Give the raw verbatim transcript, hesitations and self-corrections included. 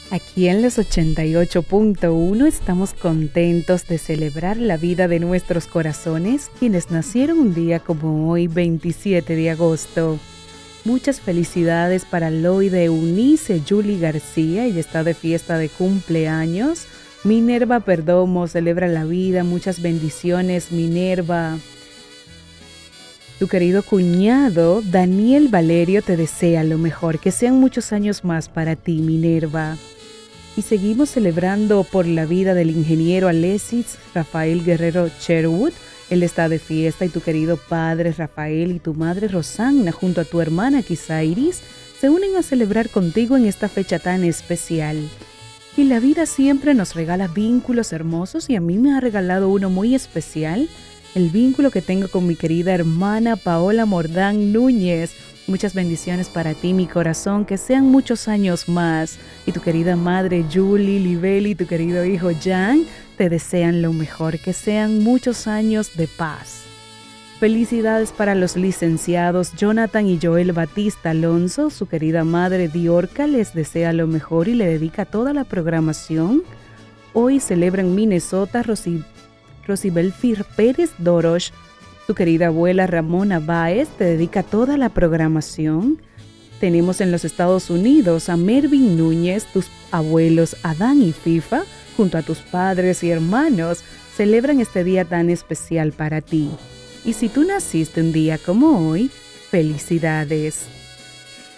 Aquí en los ochenta y ocho punto uno estamos contentos de celebrar la vida de nuestros corazones, quienes nacieron un día como hoy, veintisiete de agosto. Muchas felicidades para Loide Eunice Julie García, ella está de fiesta de cumpleaños. Minerva Perdomo celebra la vida, muchas bendiciones Minerva. Tu querido cuñado Daniel Valerio te desea lo mejor, que sean muchos años más para ti Minerva. Y seguimos celebrando por la vida del ingeniero Alexis Rafael Guerrero Sherwood. Él está de fiesta y tu querido padre Rafael y tu madre Rosanna junto a tu hermana Kisairis se unen a celebrar contigo en esta fecha tan especial. Y la vida siempre nos regala vínculos hermosos y a mí me ha regalado uno muy especial, el vínculo que tengo con mi querida hermana Paola Mordán Núñez. Muchas bendiciones para ti, mi corazón, que sean muchos años más. Y tu querida madre Julie, Libeli, tu querido hijo Jan, te desean lo mejor, que sean muchos años de paz. Felicidades para los licenciados Jonathan y Joel Batista Alonso. Su querida madre Diorca les desea lo mejor y le dedica toda la programación. Hoy celebra en Minnesota Rosy, Rosibel Fir Pérez Dorosh. Tu querida abuela Ramona Báez te dedica toda la programación. Tenemos en los Estados Unidos a Mervin Núñez, tus abuelos Adán y Fifa, junto a tus padres y hermanos, celebran este día tan especial para ti. Y si tú naciste un día como hoy, felicidades.